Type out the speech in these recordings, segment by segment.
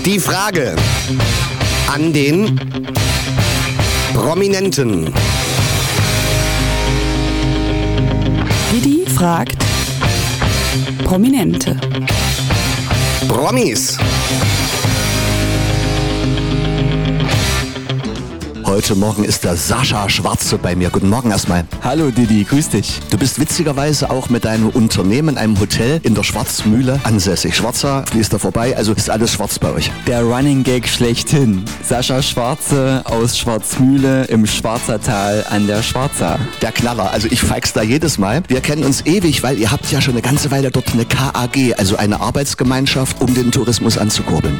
Die Frage an den Prominenten. Didi fragt Prominente. Promis. Heute Morgen ist der Sascha Schwarze bei mir. Guten Morgen erstmal. Hallo Didi, grüß dich. Du bist witzigerweise auch mit deinem Unternehmen, einem Hotel in der Schwarzmühle ansässig. Schwarzer fließt da vorbei, also ist alles schwarz bei euch. Der Running Gag schlechthin. Sascha Schwarze aus Schwarzmühle im Schwarzertal an der Schwarza. Der Knaller, also ich feig's da jedes Mal. Wir kennen uns ewig, weil ihr habt ja schon eine ganze Weile dort eine KAG, also eine Arbeitsgemeinschaft, um den Tourismus anzukurbeln.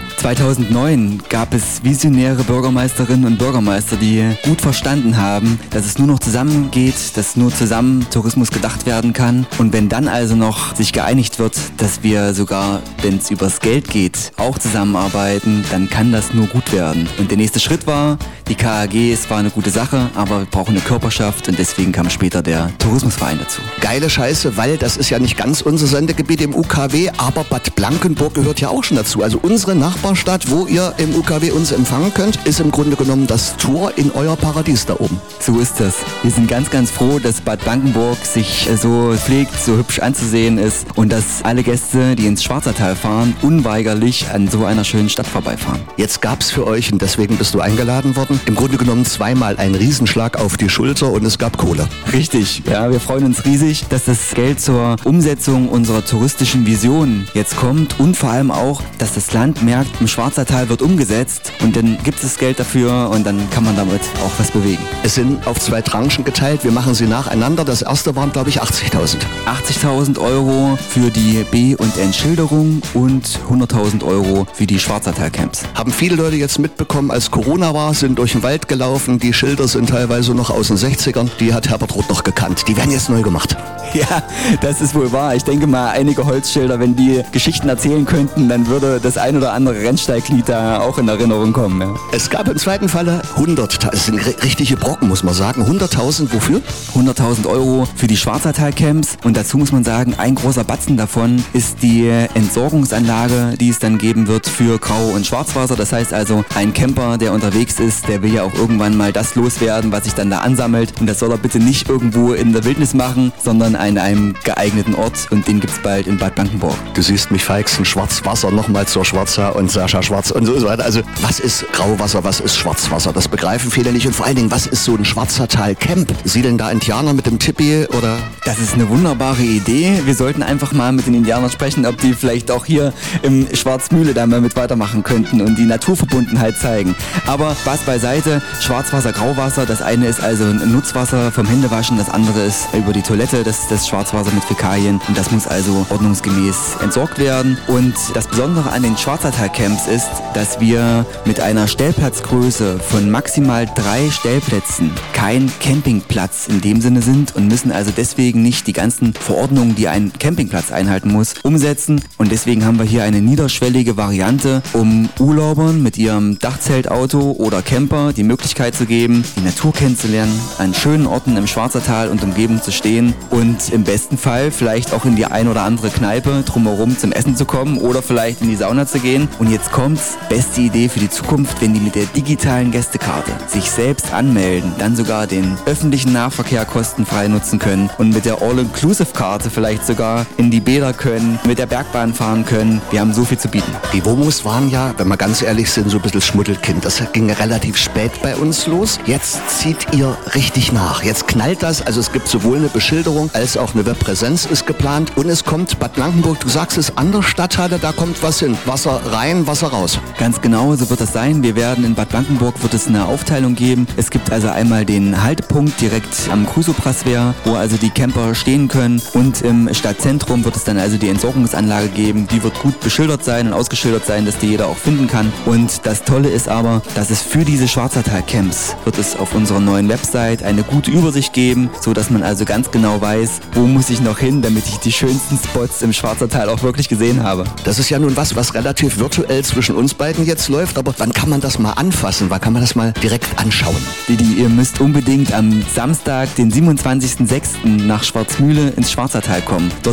2009 gab es visionäre Bürgermeisterinnen und Bürgermeister, die gut verstanden haben, dass es nur noch zusammen geht, dass nur zusammen Tourismus gedacht werden kann. Und wenn dann also noch sich geeinigt wird, dass wir sogar, wenn es übers Geld geht, auch zusammenarbeiten, dann kann das nur gut werden. Und der nächste Schritt war, die KAG, es war eine gute Sache, aber wir brauchen eine Körperschaft und deswegen kam später der Tourismusverein dazu. Geile Scheiße, weil das ist ja nicht ganz unser Sendegebiet im UKW, aber Bad Blankenburg gehört ja auch schon dazu. Also unsere Nachbarstadt, wo ihr im UKW uns empfangen könnt, ist im Grunde genommen das Tor in euer Paradies da oben. So ist das. Wir sind ganz, ganz froh, dass Bad Blankenburg sich so pflegt, so hübsch anzusehen ist und dass alle Gäste, die ins Schwarzertal fahren, unweigerlich an so einer schönen Stadt vorbeifahren. Jetzt gab's für euch, und deswegen bist du eingeladen worden, im Grunde genommen zweimal einen Riesenschlag auf die Schulter und es gab Kohle. Richtig, ja, wir freuen uns riesig, dass das Geld zur Umsetzung unserer touristischen Vision jetzt kommt und vor allem auch, dass das Land merkt, im Schwarzertal wird umgesetzt und dann gibt es das Geld dafür und dann kann man damit auch was bewegen. Es sind auf 2 Tranchen geteilt, wir machen sie nacheinander. Das erste waren, glaube ich, 80.000. 80.000 Euro für die B- und Entschilderung und 100.000 Euro für die Schwarzertal-Camps. Haben viele Leute jetzt mitbekommen, als Corona war, sind durch den Wald gelaufen. Die Schilder sind teilweise noch aus den 60ern. Die hat Herbert Roth noch gekannt. Die werden jetzt neu gemacht. Ja, das ist wohl wahr. Ich denke mal, einige Holzschilder, wenn die Geschichten erzählen könnten, dann würde das ein oder andere Rennsteiglied da auch in Erinnerung kommen. Ja. Es gab im zweiten Falle 100.000. Das sind richtige Brocken, muss man sagen. 100.000 wofür? 100.000 Euro für die Schwarzertal-Camps. Und dazu muss man sagen, ein großer Batzen davon ist die Entsorgungsanlage, die es dann geben wird für Grau- und Schwarzwasser. Das heißt also, ein Camper, der unterwegs ist, der will ja auch irgendwann mal das loswerden, was sich dann da ansammelt. Und das soll er bitte nicht irgendwo in der Wildnis machen, sondern an einem geeigneten Ort. Und den gibt's bald in Bad Blankenburg. Du siehst mich feixen, Schwarzwasser, nochmal zur Schwarza und Sascha Schwarz und so weiter. Also, was ist Grauwasser, was ist Schwarzwasser? Das begreifen viele nicht. Und vor allen Dingen, was ist so ein Schwarzertal-Camp? Siedeln da Indianer mit dem Tipi oder? Das ist eine wunderbare Idee. Wir sollten einfach mal mit den Indianern sprechen, ob die vielleicht auch hier im Schwarzmühle da mal mit weitermachen könnten und die Naturverbundenheit zeigen. Aber Spaß beiseite, Schwarzwasser, Grauwasser, das eine ist also ein Nutzwasser vom Händewaschen, das andere ist über die Toilette, das ist das Schwarzwasser mit Fäkalien und das muss also ordnungsgemäß entsorgt werden. Und das Besondere an den Schwarzertal-Camps ist, dass wir mit einer Stellplatzgröße von maximal 3 Stellplätzen kein Campingplatz in dem Sinne sind und müssen also deswegen nicht die ganzen Verordnungen, die ein Campingplatz einhalten muss, umsetzen. Und deswegen haben wir hier eine niederschwellige Variante, um Urlaubern mit ihrem Dachzeltauto oder Camper die Möglichkeit zu geben, die Natur kennenzulernen, an schönen Orten im Schwarzertal und Umgebung zu stehen und im besten Fall vielleicht auch in die ein oder andere Kneipe drumherum zum Essen zu kommen oder vielleicht in die Sauna zu gehen. Und jetzt kommt's, beste Idee für die Zukunft, wenn die mit der digitalen Gästekarte sich selbst anmelden, dann sogar den öffentlichen Nahverkehr kostenfrei nutzen können und mit der All-Inclusive-Karte vielleicht sogar in die Bäder können, mit der Bergbahn fahren können. Wir haben so viel zu bieten. Die Womos waren ja, wenn wir ganz ehrlich sind, so ein bisschen Schmuddelkind. Das ging relativ spät bei uns los. Jetzt zieht ihr richtig nach. Jetzt knallt das. Also es gibt sowohl eine Beschilderung als auch eine Webpräsenz ist geplant. Und es kommt Bad Blankenburg, du sagst es, an der Stadthalle, da kommt was hin. Wasser rein, Wasser raus. Ganz genau, so wird das sein. Wir werden in Bad Blankenburg wird es eine Aufteilung geben. Es gibt also einmal den Haltepunkt direkt am Crusoe-Praswehr, wo also die Camper stehen können. Und im Stadtzentrum wird es dann also die Entsorgungsanlage geben. Die wird gut beschildert sein und ausgeschildert sein, dass die jeder auch finden kann. Und das Tolle ist aber, dass es für diese Schwarzertal-Camps wird es auf unserer neuen Website eine gute Übersicht geben, so dass man also ganz genau weiß, wo muss ich noch hin, damit ich die schönsten Spots im Schwarzertal auch wirklich gesehen habe. Das ist ja nun was relativ virtuell zwischen uns beiden jetzt läuft, aber wann kann man das mal anfassen? Wann kann man das mal direkt anschauen? Didi, ihr müsst unbedingt am Samstag, den 27.06. nach Schwarzmühle ins Schwarzertal kommen. Dort